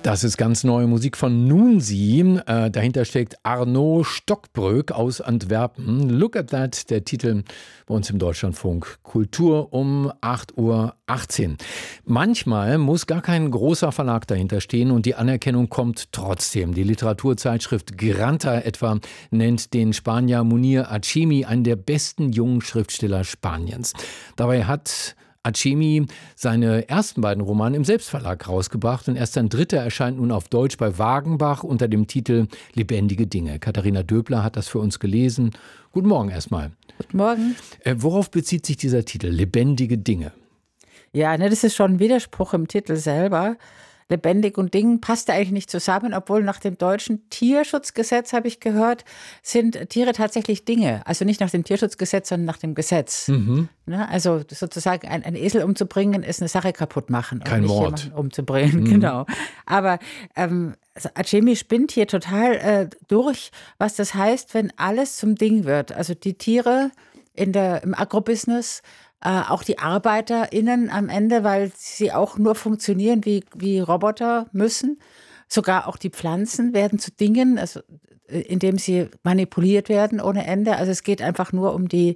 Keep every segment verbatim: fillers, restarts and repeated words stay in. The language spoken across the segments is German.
Das ist ganz neue Musik von Noonsie. Äh, dahinter steckt Arno Stockbrück aus Antwerpen. Look at that, der Titel bei uns im Deutschlandfunk. Kultur um acht Uhr achtzehn. Manchmal muss gar kein großer Verlag dahinter stehen und die Anerkennung kommt trotzdem. Die Literaturzeitschrift Granta etwa nennt den Spanier Munir Achemi einen der besten jungen Schriftsteller Spaniens. Dabei hat Achemi seine ersten beiden Romane im Selbstverlag rausgebracht und erst ein dritter erscheint nun auf Deutsch bei Wagenbach unter dem Titel Lebendige Dinge. Katharina Döbler hat das für uns gelesen. Guten Morgen erstmal. Guten Morgen. Äh, worauf bezieht sich dieser Titel, Lebendige Dinge? Ja, ne, das ist schon ein Widerspruch im Titel selber. Lebendig und Ding passt ja eigentlich nicht zusammen, obwohl nach dem deutschen Tierschutzgesetz, habe ich gehört, sind Tiere tatsächlich Dinge. Also nicht nach dem Tierschutzgesetz, sondern nach dem Gesetz. Mhm. Ne, also sozusagen ein, ein Esel umzubringen, ist eine Sache kaputt machen. Kein nicht Mord. Jemanden umzubringen, Mhm. Genau. Aber ähm, also Achemi spinnt hier total äh, durch, was das heißt, wenn alles zum Ding wird. Also die Tiere in der, im Agrobusiness, Äh, auch die ArbeiterInnen am Ende, weil sie auch nur funktionieren wie, wie Roboter müssen. Sogar auch die Pflanzen werden zu Dingen, also, indem sie manipuliert werden ohne Ende. Also es geht einfach nur um die,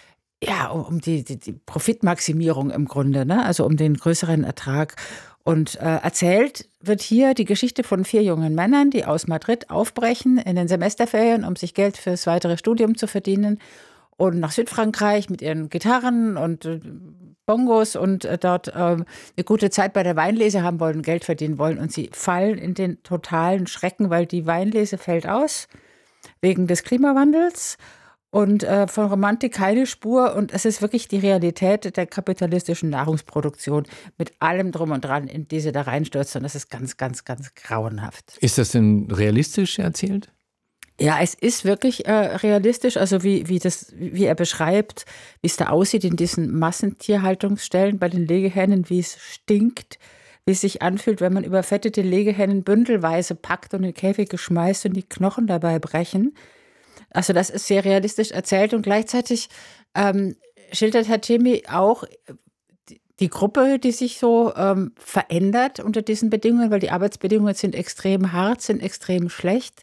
ja, um die, die, die Profitmaximierung im Grunde, ne? Also um den größeren Ertrag. Und äh, erzählt wird hier die Geschichte von vier jungen Männern, die aus Madrid aufbrechen in den Semesterferien, um sich Geld fürs weitere Studium zu verdienen. Und nach Südfrankreich mit ihren Gitarren und äh, Bongos und äh, dort äh, eine gute Zeit bei der Weinlese haben wollen, Geld verdienen wollen. Und sie fallen in den totalen Schrecken, weil die Weinlese fällt aus wegen des Klimawandels und äh, von Romantik keine Spur. Und es ist wirklich die Realität der kapitalistischen Nahrungsproduktion mit allem drum und dran, in die sie da reinstürzt. Und das ist ganz, ganz, ganz grauenhaft. Ist das denn realistisch erzählt? Ja, es ist wirklich äh, realistisch, also wie, wie, das, wie er beschreibt, wie es da aussieht in diesen Massentierhaltungsstellen bei den Legehennen, wie es stinkt, wie es sich anfühlt, wenn man überfettete Legehennen bündelweise packt und in Käfige schmeißt und die Knochen dabei brechen. Also das ist sehr realistisch erzählt und gleichzeitig ähm, schildert Achemi auch die, die Gruppe, die sich so ähm, verändert unter diesen Bedingungen, weil die Arbeitsbedingungen sind extrem hart, sind extrem schlecht.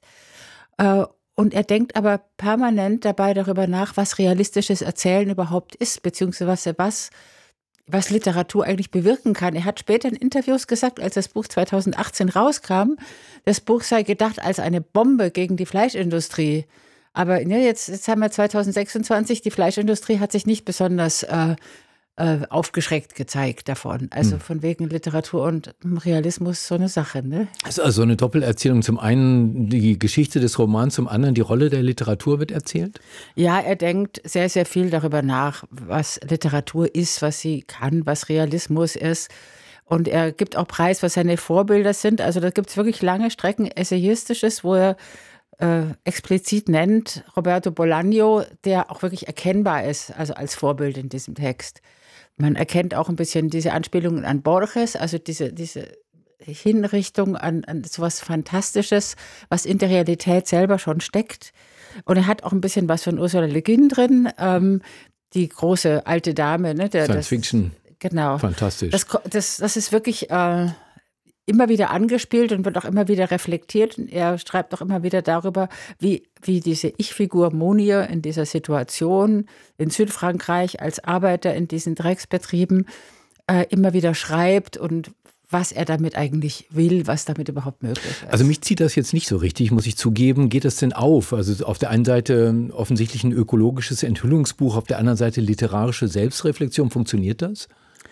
Und er denkt aber permanent dabei darüber nach, was realistisches Erzählen überhaupt ist, beziehungsweise was, was Literatur eigentlich bewirken kann. Er hat später in Interviews gesagt, als das Buch zweitausendachtzehn rauskam, das Buch sei gedacht als eine Bombe gegen die Fleischindustrie. Aber ne, jetzt, jetzt haben wir zweitausendsechsundzwanzig, die Fleischindustrie hat sich nicht besonders äh, äh, aufgeschreckt gezeigt davon. Also von wegen Literatur und Realismus so eine Sache, ne? Das ist also eine Doppelerzählung. Zum einen die Geschichte des Romans, zum anderen die Rolle der Literatur wird erzählt? Ja, er denkt sehr, sehr viel darüber nach, was Literatur ist, was sie kann, was Realismus ist. Und er gibt auch Preis, was seine Vorbilder sind. Also da gibt es wirklich lange Strecken Essayistisches, wo er äh, explizit nennt Roberto Bolaño, der auch wirklich erkennbar ist, also als Vorbild in diesem Text. Man erkennt auch ein bisschen diese Anspielungen an Borges, also diese, diese Hinrichtung an, an sowas Fantastisches, was in der Realität selber schon steckt. Und er hat auch ein bisschen was von Ursula Le Guin drin, ähm, die große alte Dame. Ne, der, Science das, Fiction, genau. Fantastisch. Das, das, das ist wirklich äh, immer wieder angespielt und wird auch immer wieder reflektiert. Und er schreibt auch immer wieder darüber, wie, wie diese Ich-Figur Monir in dieser Situation in Südfrankreich als Arbeiter in diesen Drecksbetrieben äh, immer wieder schreibt und was er damit eigentlich will, was damit überhaupt möglich ist. Also mich zieht das jetzt nicht so richtig, muss ich zugeben. Geht das denn auf? Also auf der einen Seite offensichtlich ein ökologisches Enthüllungsbuch, auf der anderen Seite literarische Selbstreflexion. Funktioniert das?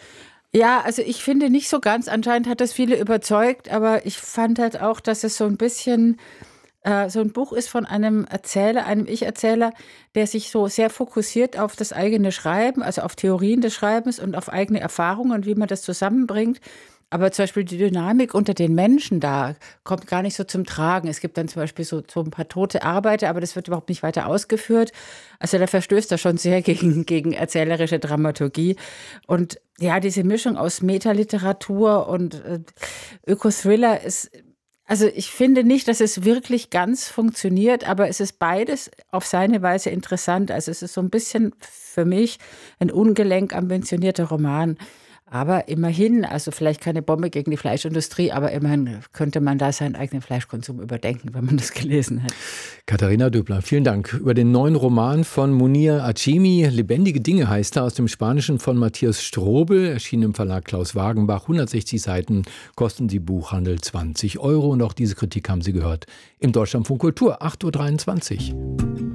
Ja, also ich finde nicht so ganz. Anscheinend hat das viele überzeugt, aber ich fand halt auch, dass es so ein bisschen äh, so ein Buch ist von einem Erzähler, einem Ich-Erzähler, der sich so sehr fokussiert auf das eigene Schreiben, also auf Theorien des Schreibens und auf eigene Erfahrungen und wie man das zusammenbringt. Aber zum Beispiel die Dynamik unter den Menschen da kommt gar nicht so zum Tragen. Es gibt dann zum Beispiel so, so ein paar tote Arbeiter, aber das wird überhaupt nicht weiter ausgeführt. Also da verstößt er schon sehr gegen, gegen erzählerische Dramaturgie. Und ja, diese Mischung aus Metaliteratur und äh, Öko-Thriller ist, also ich finde nicht, dass es wirklich ganz funktioniert, aber es ist beides auf seine Weise interessant. Also es ist so ein bisschen für mich ein ungelenk ambitionierter Roman. Aber immerhin, also vielleicht keine Bombe gegen die Fleischindustrie, aber immerhin könnte man da seinen eigenen Fleischkonsum überdenken, wenn man das gelesen hat. Katharina Döbler, vielen Dank. Über den neuen Roman von Munir Achemi, Lebendige Dinge heißt er, aus dem Spanischen von Matthias Strobel, erschienen im Verlag Klaus Wagenbach, hundertsechzig Seiten, kosten die Buchhandel zwanzig Euro. Und auch diese Kritik haben Sie gehört im Deutschlandfunk Kultur, acht Uhr dreiundzwanzig.